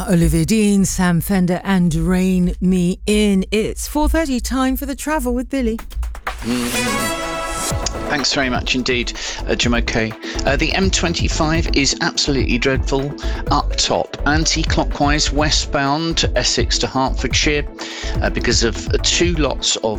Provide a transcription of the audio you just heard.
Olivia Dean, Sam Fender and Rain Me In. It's 4:30, time for the travel with Billy. Thanks very much indeed, Jamoke. The M25 is absolutely dreadful. Up top, anti-clockwise westbound Essex to Hertfordshire because of two lots of